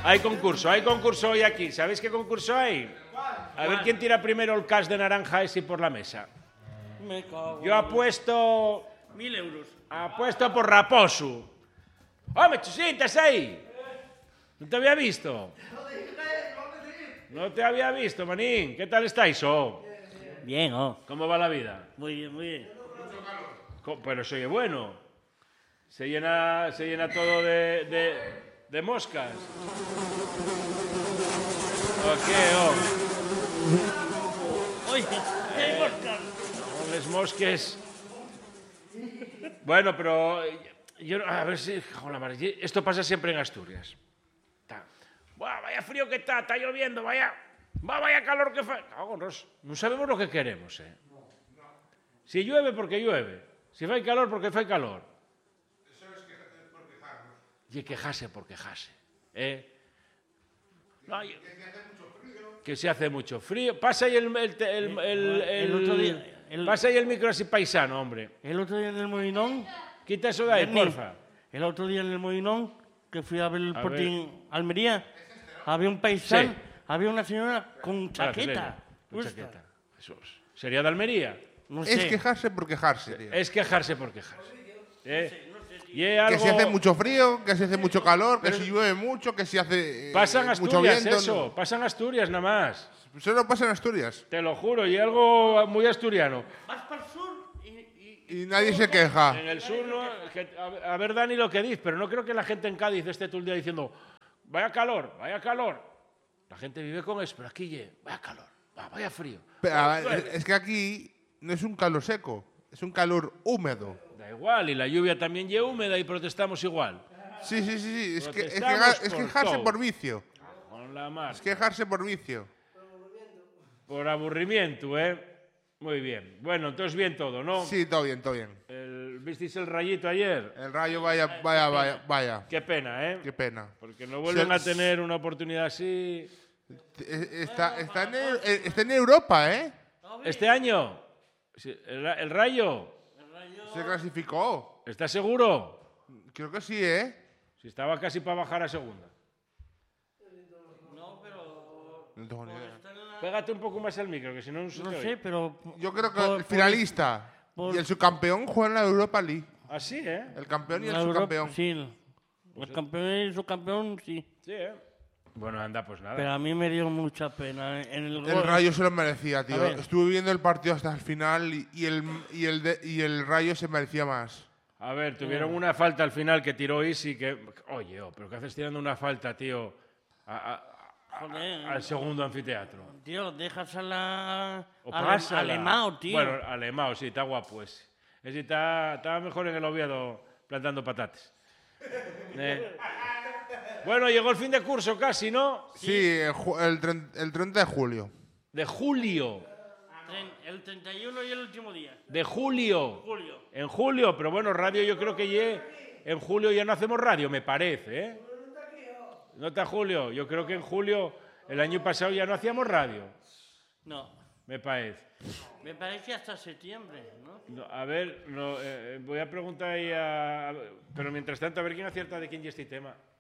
Hay concurso hoy aquí. ¿Sabéis qué concurso hay? A ver quién tira primero el cash de naranja ese por la mesa. Me cago. Yo apuesto... 1000 euros. Apuesto por Raposo. ¡Hombre, Chusín, estás ahí! ¿No te había visto? No te había visto, manín. ¿Qué tal estáis, Bien, ¿Cómo va la vida? Muy bien, muy bien. Pero soy bueno. Se llena todo de moscas. ¿O qué, Oye, ¿qué hay moscas? No, les mosques. Bueno, pero yo a ver si... Joder, madre, esto pasa siempre en Asturias. Buah, vaya frío que está lloviendo, vaya calor que fa... Cágonos, no sabemos lo que queremos, Si llueve, porque llueve. Si fai calor, porque fai calor. Eso es por quejarnos. Y quejarse por quejarse. No, que se hace mucho frío. Pasa ahí el otro día, pasa ahí el micro así paisano, hombre. El otro día en el Molinón. Quita eso de ahí, porfa. El otro día en el Molinón, que fui a ver el Sporting Almería, había un paisano, había una señora con chaqueta. Con chaqueta. Jesús. ¿Sería de Almería? No sé. Es quejarse por quejarse, tío. Es quejarse por quejarse. Que si hace mucho frío, que si hace mucho calor, que si llueve mucho, que si hace Pasan mucho Asturias, viento. eso. Pasan Asturias nada más. Solo pasa en Asturias. Te lo juro, y algo muy asturiano. Vas para el sur Y nadie se queja. En el sur, no, a ver, Dani, lo que dices, pero no creo que la gente en Cádiz esté todo el día diciendo vaya calor, vaya calor. La gente vive con eso, pero aquí, vaya calor, vaya frío. Pero, es que aquí no es un calor seco, es un calor húmedo. Da igual, y la lluvia también es húmeda y protestamos igual. Sí. Es Protestamos quejarse todo. por vicio. Con la mar. Es quejarse por vicio. Por aburrimiento, Muy bien. Bueno, entonces bien todo, ¿no? Sí, todo bien, todo bien. ¿Visteis el rayito ayer? El Rayo, vaya. Qué pena, Qué pena. Porque no vuelven a tener una oportunidad así. Está en Europa, ¿eh? ¿Este año? Sí, ¿El Rayo? Se clasificó. ¿Estás seguro? Creo que sí, ¿eh? Si estaba casi para bajar a segunda. No, pero... No tengo ni idea. Pégate un poco más al micro, que si no, no se te No oye. sé, pero... Yo creo que el finalista y el subcampeón juegan la Europa League. Ah, sí, El campeón y el La Europa- subcampeón. Sí, el campeón y el subcampeón, sí. Sí, Bueno, anda, pues nada. Pero a mí me dio mucha pena. En el El gol- Rayo se lo merecía, tío. A ver. Estuve viendo el partido hasta el final y el Rayo se merecía más. A ver, tuvieron una falta al final que tiró Isi que... Oye, pero ¿qué haces tirando una falta, tío? Joder, Al segundo anfiteatro. tío, dejas a la... O al pásala. Alemão, tío. Bueno, Alemão, sí, está guapo ese. Ese está mejor en el Oviedo plantando patatas. Bueno, llegó el fin de curso casi, ¿no? Sí, el 30 de julio. De julio. El 31 y el último día. De julio. Julio. En julio, pero bueno, radio yo creo que en julio ya no hacemos radio, me parece, ¿No está Julio? Yo creo que en julio, el año pasado ya no hacíamos radio, No. me parece. Me parece hasta septiembre, ¿no? No, a ver, voy a preguntar ahí pero mientras tanto, a ver quién acierta de quién es este tema.